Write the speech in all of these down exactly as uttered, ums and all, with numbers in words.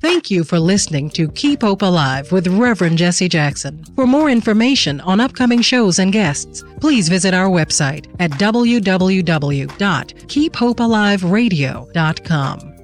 Thank you for listening to Keep Hope Alive with Reverend Jesse Jackson. For more information on upcoming shows and guests, please visit our website at w w w dot keep hope alive radio dot com.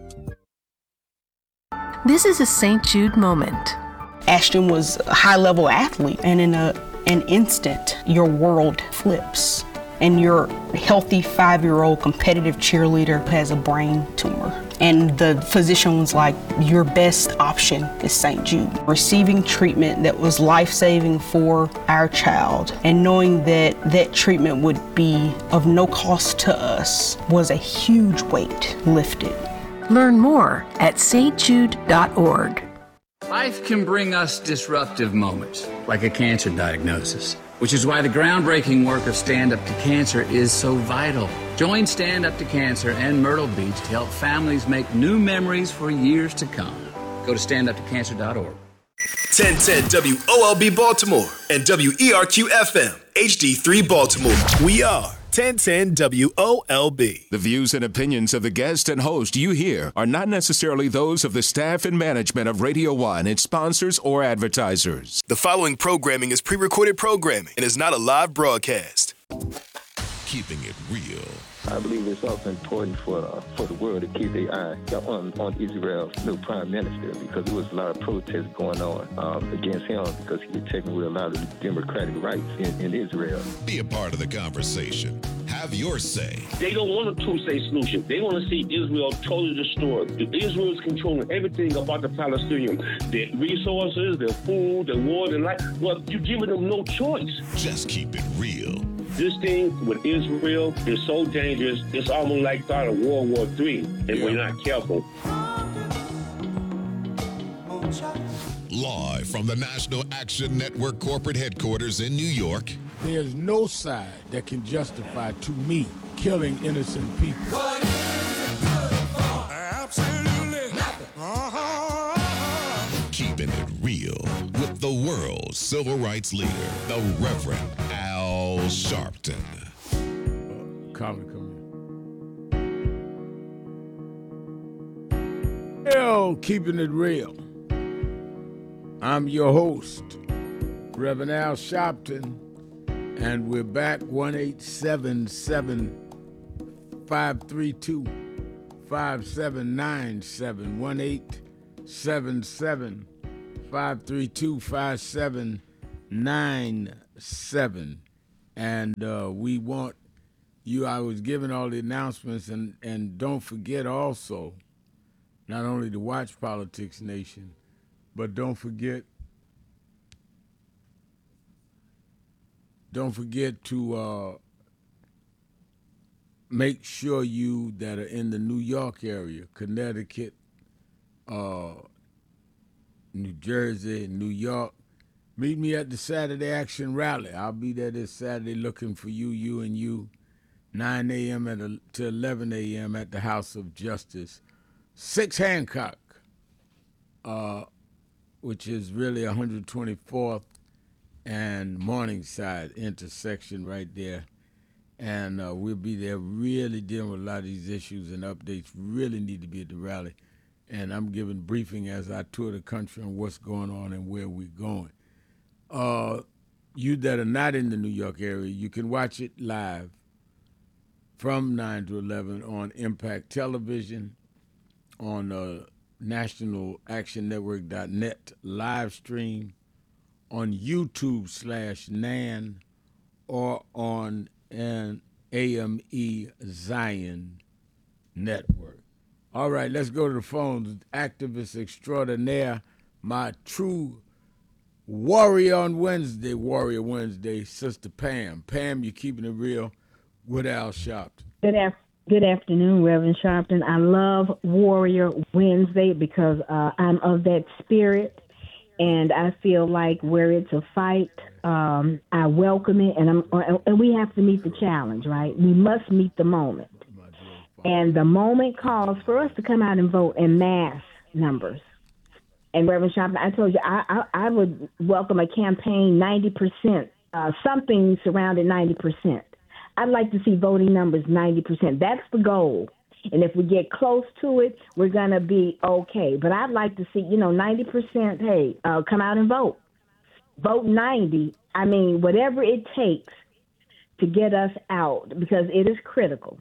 This is a Saint Jude moment. Ashton was a high-level athlete, and in a, an instant, your world flips. And your healthy five-year-old competitive cheerleader has a brain tumor. And the physician was like, your best option is Saint Jude. Receiving treatment that was life-saving for our child and knowing that that treatment would be of no cost to us was a huge weight lifted. Learn more at s t jude dot org. Life can bring us disruptive moments, like a cancer diagnosis, which is why the groundbreaking work of Stand Up to Cancer is so vital. Join Stand Up to Cancer and Myrtle Beach to help families make new memories for years to come. Go to stand up to cancer dot org. ten ten W O L B Baltimore and W E R Q F M H D three Baltimore. We are ten ten W O L B. The views and opinions of the guest and host you hear are not necessarily those of the staff and management of Radio One, its sponsors, or advertisers. The following programming is pre-recorded programming and is not a live broadcast. Keeping it real. I believe it's also important for uh, for the world to keep their eye on, on Israel's new prime minister, because there was a lot of protests going on um, against him because he was taking away a lot of the democratic rights in, in Israel. Be a part of the conversation. Have your say. They don't want a two-state solution. They want to see Israel totally destroyed. Israel is controlling everything about the Palestinians, their resources, their food, their water, and life. Well, you're giving them no choice. Just keep it real. This thing with Israel is so dangerous, it's almost like start of World War Three if yeah. we're not careful. Live from the National Action Network corporate headquarters in New York. There's no side that can justify, to me, killing innocent people. What is it good for? Absolutely nothing. Uh-huh. Keeping it real with the world's civil rights leader, the Reverend Al Sharpton. Uh, Colin, come here. Hell, keeping it real. I'm your host, Reverend Al Sharpton, and we're back one eight seven seven, five three two, five seven nine seven, one eight seven seven, five three two, five seven nine seven. And uh, we want you, I was giving all the announcements, and, and don't forget also, not only to watch Politics Nation, but don't forget, don't forget to uh, make sure you that are in the New York area, Connecticut, uh, New Jersey, New York, meet me at the Saturday Action Rally. I'll be there this Saturday looking for you, you and you, nine a.m. at a, to eleven a.m. at the House of Justice. six Hancock, uh, which is really one hundred twenty-fourth and Morningside intersection right there. And uh, we'll be there really dealing with a lot of these issues, and updates really need to be at the rally. And I'm giving briefing as I tour the country on what's going on and where we're going. Uh, you that are not in the New York area, you can watch it live from nine to eleven on Impact Television, on uh, national action network dot net live stream, on YouTube slash Nan, or on an A M E Zion network. All right, let's go to the phones. Activist extraordinaire, my true warrior on Wednesday, Warrior Wednesday, Sister Pam. Pam, you're keeping it real with Al Sharpton. Good afternoon. Good afternoon, Reverend Sharpton. I love Warrior Wednesday because uh, I'm of that spirit, and I feel like where it's a fight, um, I welcome it, and I'm, and we have to meet the challenge, right? We must meet the moment, and the moment calls for us to come out and vote in mass numbers. And Reverend Sharpton, I told you I, I, I would welcome a campaign ninety percent, uh, something surrounding ninety percent. I'd like to see voting numbers ninety percent. That's the goal. And if we get close to it, we're going to be okay. But I'd like to see, you know, ninety percent, hey, uh, come out and vote. Vote ninety. I mean, whatever it takes to get us out, because it is critical.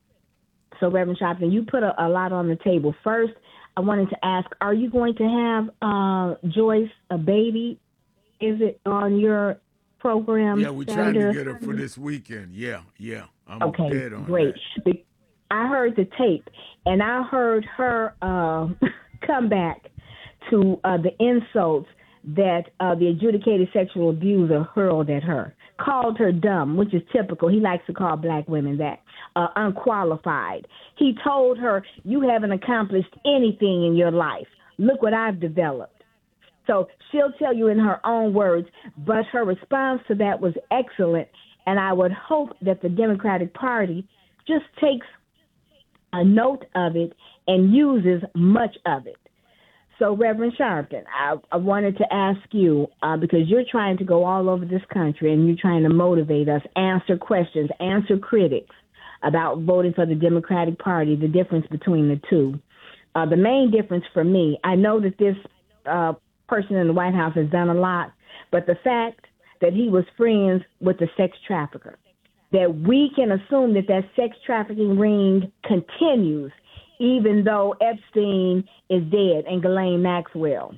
So, Reverend Sharpton, you put a, a lot on the table. First, I wanted to ask, are you going to have uh, Joyce, a baby? Is it on your program? Yeah, we're trying to get her for this weekend. Yeah, yeah. I'm okay, dead on great. that. I heard the tape, and I heard her uh, come back to uh, the insults that uh, the adjudicated sexual abuser hurled at her. Called her dumb, which is typical. He likes to call black women that. Uh, unqualified. He told her, you haven't accomplished anything in your life. Look what I've developed. So she'll tell you in her own words, but her response to that was excellent, and I would hope that the Democratic Party just takes a note of it and uses much of it. So, Reverend Sharpton, I, I wanted to ask you, uh, because you're trying to go all over this country and you're trying to motivate us, answer questions, answer critics about voting for the Democratic Party, the difference between the two. Uh, the main difference for me, I know that this uh, person in the White House has done a lot, but the fact that he was friends with the sex trafficker, that we can assume that that sex trafficking ring continues even though Epstein is dead and Ghislaine Maxwell.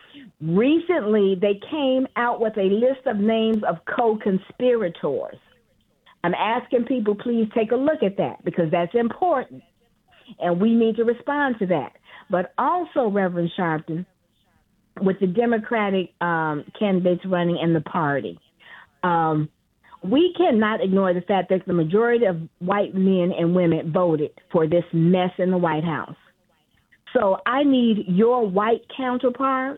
Recently, they came out with a list of names of co-conspirators. I'm asking people, please take a look at that because that's important, and we need to respond to that. But also, Reverend Sharpton, with the Democratic um, candidates running in the party, um, we cannot ignore the fact that the majority of white men and women voted for this mess in the White House. So I need your white counterparts,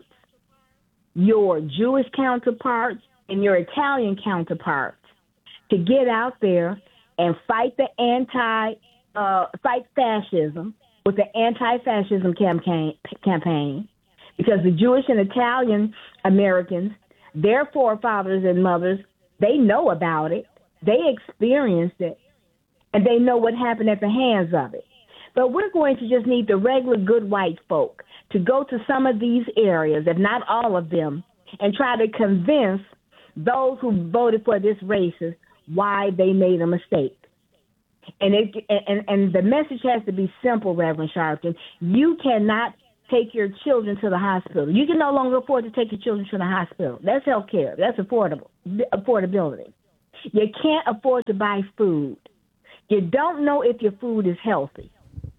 your Jewish counterparts, and your Italian counterparts to get out there and fight the anti, uh, fight fascism with the anti-fascism campaign, campaign, because the Jewish and Italian Americans, their forefathers and mothers, they know about it, they experienced it, and they know what happened at the hands of it. But we're going to just need the regular good white folk to go to some of these areas, if not all of them, and try to convince those who voted for this racist why they made a mistake. And it and, and the message has to be simple, Reverend Sharpton. You cannot take your children to the hospital. You can no longer afford to take your children to the hospital. That's health care. That's affordable, affordability. You can't afford to buy food. You don't know if your food is healthy.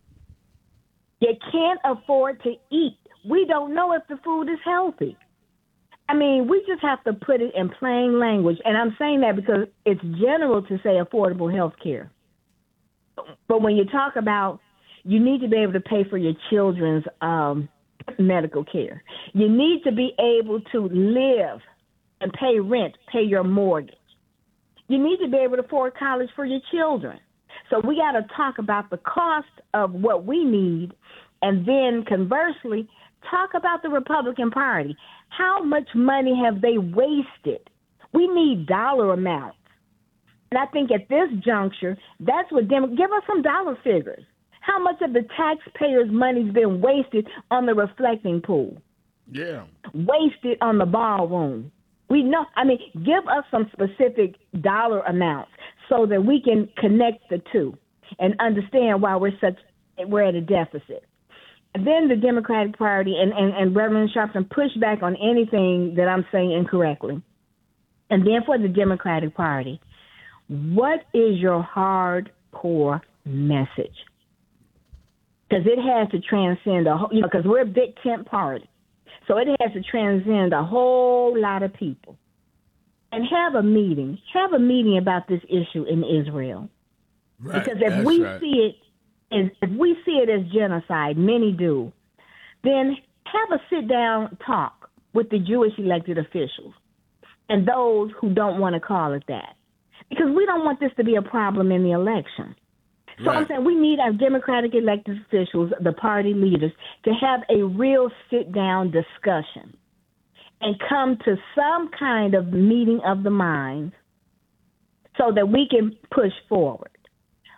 You can't afford to eat. We don't know if the food is healthy. I mean, we just have to put it in plain language. And I'm saying that because it's general to say affordable health care. But when you talk about you need to be able to pay for your children's um, medical care. You need to be able to live and pay rent, pay your mortgage. You need to be able to afford college for your children. So we got to talk about the cost of what we need, and then conversely, talk about the Republican Party. How much money have they wasted? We need dollar amounts. And I think at this juncture, that's what Dem- give us some dollar figures. How much of the taxpayers' money's been wasted on the reflecting pool? Yeah. Wasted on the ballroom. We know, I mean, give us some specific dollar amounts so that we can connect the two and understand why we're such, we're at a deficit. And then the Democratic Party and, and, and Reverend Sharpton push back on anything that I'm saying incorrectly. And then for the Democratic Party, what is your hardcore message? Because it has to transcend a whole, you know, because we're a big tent party. So it has to transcend a whole lot of people. And have a meeting. Have a meeting about this issue in Israel. Right, because if that's we right. see it as if we see it as genocide, many do, then have a sit down talk with the Jewish elected officials and those who don't want to call it that. Because we don't want this to be a problem in the election. So Right. I'm saying we need our Democratic elected officials, the party leaders, to have a real sit-down discussion and come to some kind of meeting of the minds so that we can push forward.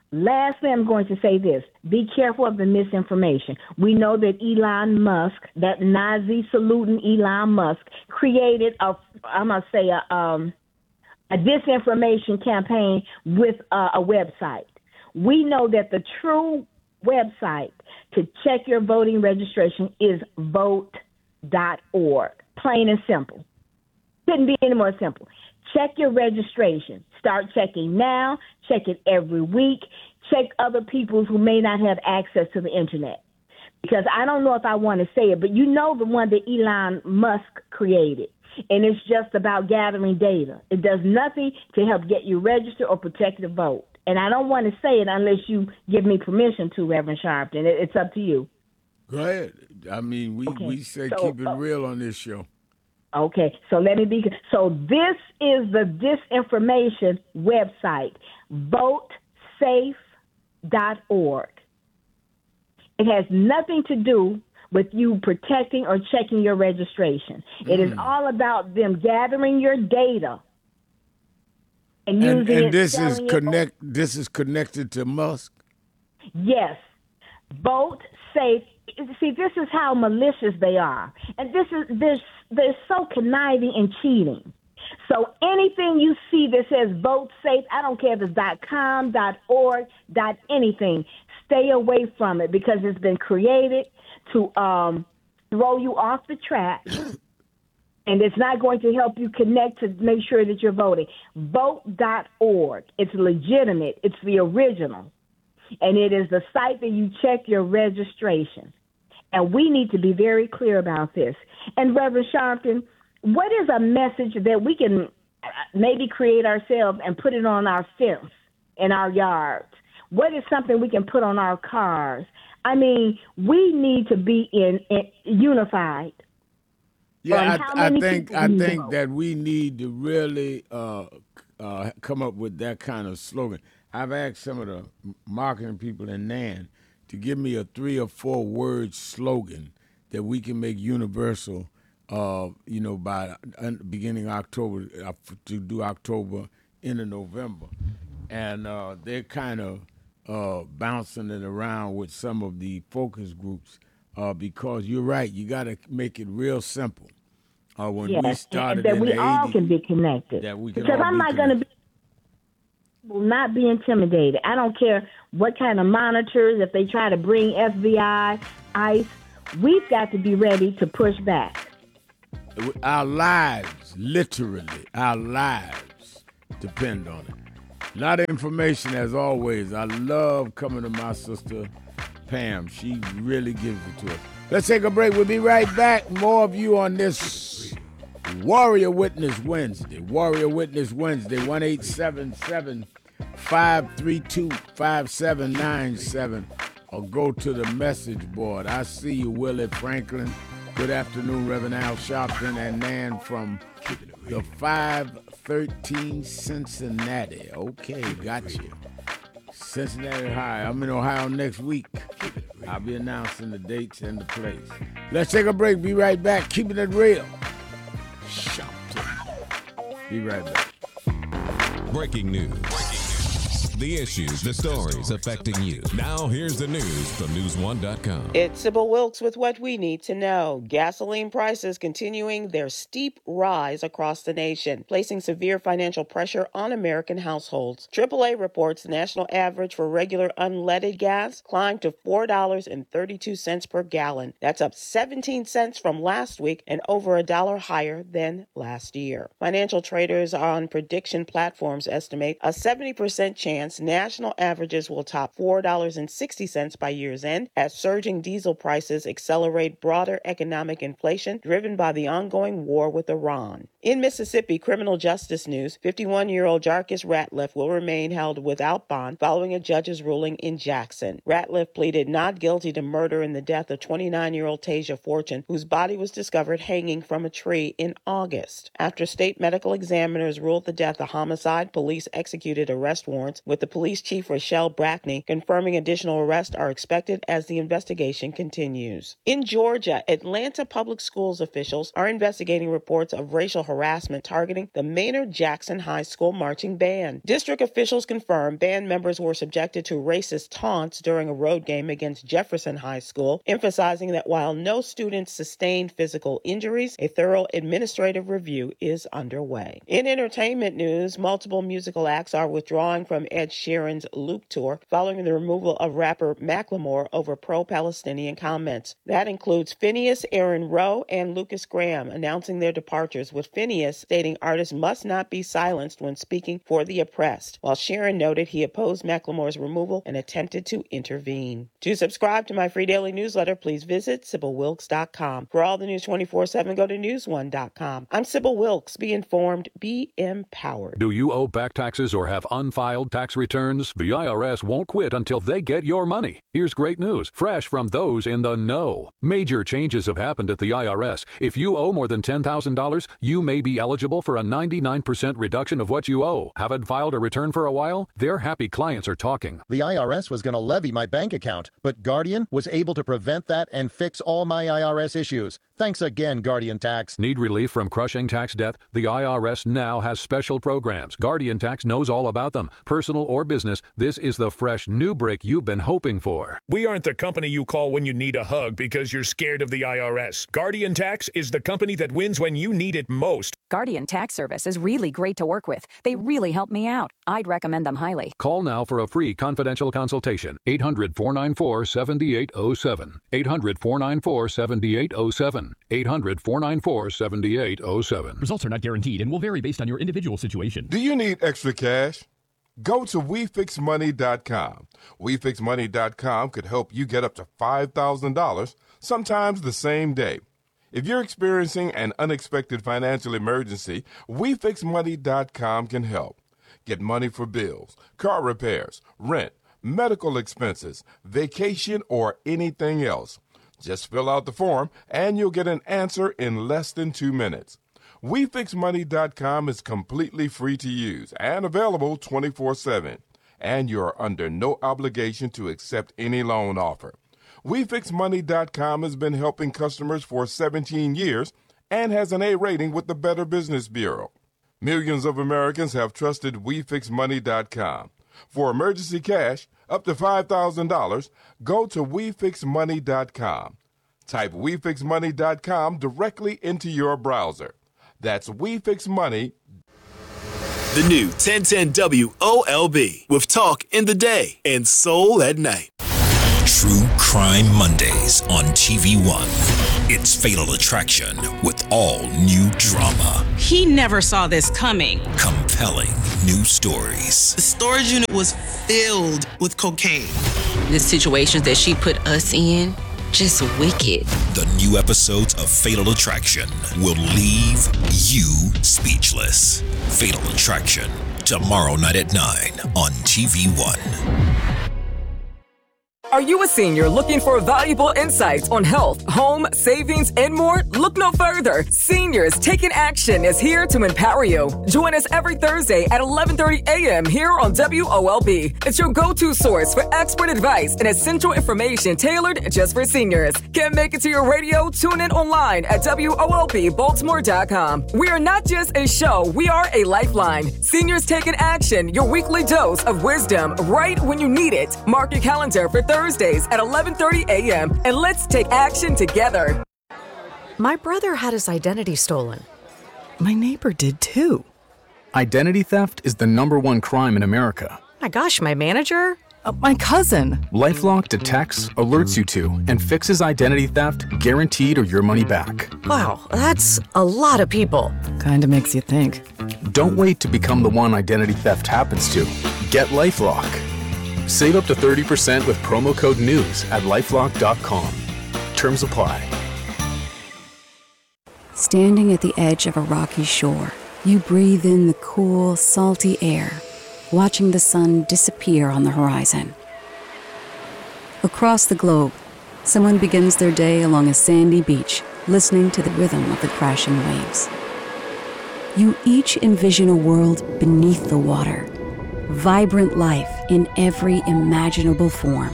Lastly, I'm going to say this. Be careful of the misinformation. We know that Elon Musk, that Nazi-saluting Elon Musk, created a, I'm going to say, a, um, a disinformation campaign with uh, a website. We know that the true website to check your voting registration is vote dot org. Plain and simple. Couldn't be any more simple. Check your registration. Start checking now. Check it every week. Check other people who may not have access to the internet. Because I don't know if I want to say it, but you know the one that Elon Musk created. And it's just about gathering data. It does nothing to help get you registered or protect the vote. And I don't want to say it unless you give me permission to, Reverend Sharpton. It, it's up to you. Go ahead. I mean, we, Okay. we say So, keep it uh, real on this show. Okay, so let me be. So this is the disinformation website, vote safe dot org. It has nothing to do with you protecting or checking your registration. Mm. It is all about them gathering your data and, And, using and it. this is selling it. connect. This is connected to Musk. Yes. Vote safe. See, this is how malicious they are. And this is they're, they're so conniving and cheating. So anything you see that says vote safe, I don't care if it's .com, .org, .anything, stay away from it because it's been created to um, throw you off the track. And it's not going to help you connect to make sure that you're voting. vote dot org. It's legitimate. It's the original. And it is the site that you check your registration. And we need to be very clear about this. And Reverend Sharpton, what is a message that we can maybe create ourselves and put it on our fence in our yards? What is something we can put on our cars? I mean, we need to be in, in unified. Yeah, how I, I many think people I need to think vote? that we need to really uh, uh, come up with that kind of slogan. I've asked some of the marketing people in N A N to give me a three or four word slogan that we can make universal. Uh, you know, by uh, beginning October uh, to do October into November, and uh, they're kind of uh, bouncing it around with some of the focus groups uh, because you're right. You got to make it real simple. Uh, when yes, we started and that in we the all eighties, can be connected. that we can because all I'm be not going to be will not be intimidated. I don't care what kind of monitors, if they try to bring F B I, ICE, we've got to be ready to push back. Our lives, literally, our lives depend on it. A lot of information, as always. I love coming to my sister, Pam. She really gives it to us. Let's take a break. We'll be right back. More of you on this Warrior Witness Wednesday. Warrior Witness Wednesday, one eight seven seven, five three two, five seven nine seven. Or go to the message board. I see you, Willie Franklin. Good afternoon, Reverend Al Sharpton and Nan from the five thirteen Cincinnati. Okay, got you. Cincinnati High. I'm in Ohio next week. I'll be announcing the dates and the place. Let's take a break. Be right back. Keeping it real. Sharpton. Be right back. Breaking news. The issues, the stories affecting you. Now here's the news from news one dot com. It's Sybil Wilkes with what we need to know. Gasoline prices continuing their steep rise across the nation, placing severe financial pressure on American households. triple A reports the national average for regular unleaded gas climbed to four dollars and thirty-two cents per gallon. That's up seventeen cents from last week and over a dollar higher than last year. Financial traders on prediction platforms estimate a seventy percent chance national averages will top four dollars and sixty cents by year's end as surging diesel prices accelerate broader economic inflation driven by the ongoing war with Iran. In Mississippi, criminal justice news, fifty-one-year-old Jarkis Ratliff will remain held without bond following a judge's ruling in Jackson. Ratliff pleaded not guilty to murder in the death of twenty-nine-year-old Tasia Fortune, whose body was discovered hanging from a tree in August. After state medical examiners ruled the death a homicide, police executed arrest warrants with with the police chief Rochelle Brackney confirming additional arrests are expected as the investigation continues. In Georgia, Atlanta Public Schools officials are investigating reports of racial harassment targeting the Maynard Jackson High School marching band. District officials confirm band members were subjected to racist taunts during a road game against Jefferson High School, emphasizing that while no students sustained physical injuries, a thorough administrative review is underway. In entertainment news, multiple musical acts are withdrawing from Ed Sheeran's Loop Tour following the removal of rapper Macklemore over pro-Palestinian comments. That includes Phineas, Aaron Rowe, and Lucas Graham announcing their departures, with Phineas stating artists must not be silenced when speaking for the oppressed, while Sheeran noted he opposed Macklemore's removal and attempted to intervene. To subscribe to my free daily newsletter, please visit Sybil Wilkes dot com. For all the news twenty-four seven, go to news one dot com. I'm Sybil Wilkes. Be informed, be empowered. Do you owe back taxes or have unfiled tax returns? The I R S won't quit until they get your money. Here's great news, fresh from those in the know. Major changes have happened at the I R S. If you owe more than ten thousand dollars, you may be eligible for a ninety-nine percent reduction of what you owe. Haven't filed a return for a while? Their happy clients are talking. The I R S was going to levy my bank account, but Guardian was able to prevent that and fix all my I R S issues. Thanks again, Guardian Tax. Need relief from crushing tax debt? The I R S now has special programs. Guardian Tax knows all about them. Personal or business, this is the fresh new break you've been hoping for. We aren't the company you call when you need a hug because you're scared of the I R S. Guardian Tax is the company that wins when you need it most. Guardian Tax Service is really great to work with. They really help me out. I'd recommend them highly. Call now for a free confidential consultation. eight hundred, four nine four, seven eight zero seven. eight hundred, four nine four, seven eight zero seven. eight hundred, four nine four, seven eight zero seven. Results are not guaranteed and will vary based on your individual situation. Do you need extra cash? Go to we fix money dot com. we fix money dot com could help you get up to five thousand dollars, sometimes the same day. If you're experiencing an unexpected financial emergency, we fix money dot com can help. Get money for bills, car repairs, rent, medical expenses, vacation, or anything else. Just fill out the form and you'll get an answer in less than two minutes. we fix money dot com is completely free to use and available twenty-four seven. And you're under no obligation to accept any loan offer. we fix money dot com has been helping customers for seventeen years and has an A rating with the Better Business Bureau. Millions of Americans have trusted we fix money dot com. For emergency cash, up to five thousand dollars, go to we fix money dot com. Type we fix money dot com directly into your browser. That's we fix money. The new ten ten W O L B with talk in the day and soul at night. True Crime Mondays on T V one. It's Fatal Attraction with all new drama. He never saw this coming. Compelling new stories. The storage unit was filled with cocaine. The situations that she put us in, just wicked. The new episodes of Fatal Attraction will leave you speechless. Fatal Attraction, tomorrow night at nine on T V one. Are you a senior looking for valuable insights on health, home, savings, and more? Look no further. Seniors Taking Action is here to empower you. Join us every Thursday at eleven thirty a.m. here on W O L B. It's your go-to source for expert advice and essential information tailored just for seniors. Can't make it to your radio? Tune in online at W O L B Baltimore dot com. We are not just a show, we are a lifeline. Seniors Taking Action, your weekly dose of wisdom right when you need it. Mark your calendar for Thursday. Thursdays at eleven thirty a.m. and let's take action together. My brother had his identity stolen. My neighbor did too. Identity theft is the number one crime in America. My gosh, my manager? Uh, my cousin. LifeLock detects, alerts you to, and fixes identity theft guaranteed or your money back. Wow, that's a lot of people. Kinda makes you think. Don't wait to become the one identity theft happens to. Get LifeLock. Save up to thirty percent with promo code NEWS at lifelock dot com. Terms apply. Standing at the edge of a rocky shore, you breathe in the cool, salty air, watching the sun disappear on the horizon. Across the globe, someone begins their day along a sandy beach, listening to the rhythm of the crashing waves. You each envision a world beneath the water, vibrant life in every imaginable form.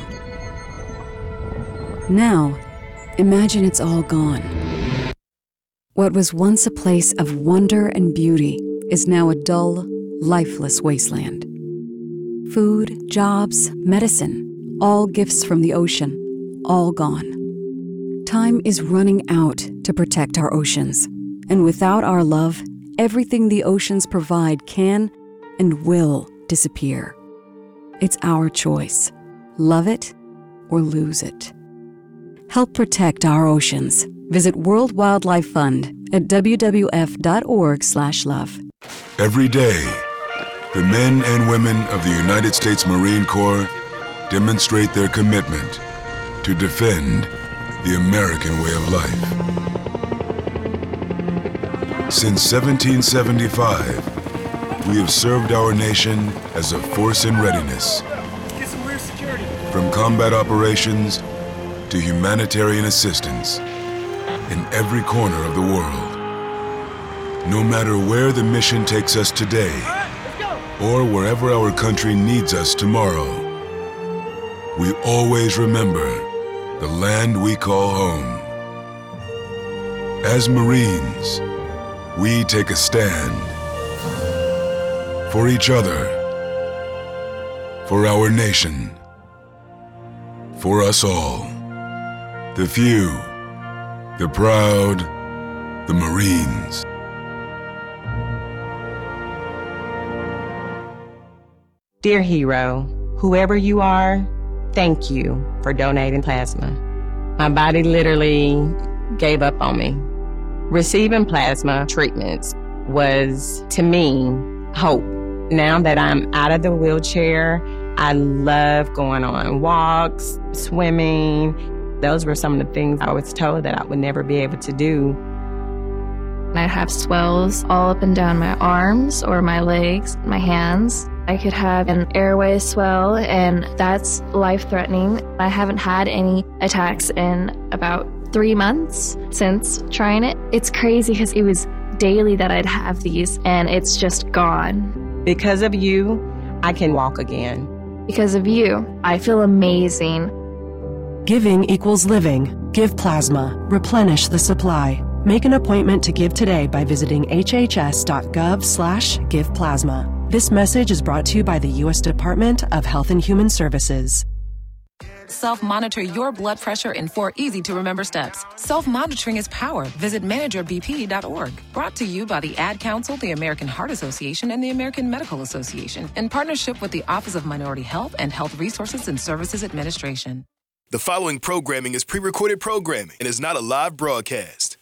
Now, imagine it's all gone. What was once a place of wonder and beauty is now a dull, lifeless wasteland. Food, jobs, medicine, all gifts from the ocean, all gone. Time is running out to protect our oceans, and without our love, everything the oceans provide can and will disappear. It's our choice. Love it or lose it. Help protect our oceans. Visit World Wildlife Fund at w w f dot org slash love. Every day, the men and women of the United States Marine Corps demonstrate their commitment to defend the American way of life. Since seventeen seventy-five, we have served our nation as a force in readiness. From combat operations to humanitarian assistance in every corner of the world. No matter where the mission takes us today, or wherever our country needs us tomorrow, we always remember the land we call home. As Marines, we take a stand for each other, for our nation, for us all. The few, the proud, the Marines. Dear hero, whoever you are, thank you for donating plasma. My body literally gave up on me. Receiving plasma treatments was, to me, hope. Now that I'm out of the wheelchair, I love going on walks, swimming. Those were some of the things I was told that I would never be able to do. I have swells all up and down my arms or my legs, my hands. I could have an airway swell, and that's life-threatening. I haven't had any attacks in about three months since trying it. It's crazy because it was daily that I'd have these, and it's just gone. Because of you, I can walk again. Because of you, I feel amazing. Giving equals living. Give plasma. Replenish the supply. Make an appointment to give today by visiting hhs.gov slash give plasma. This message is brought to you by the U S Department of Health and Human Services. Self-monitor your blood pressure in four easy-to-remember steps. Self-monitoring is power. Visit manager b p dot org. Brought to you by the Ad Council, the American Heart Association, and the American Medical Association in partnership with the Office of Minority Health and Health Resources and Services Administration. The following programming is pre-recorded programming and is not a live broadcast.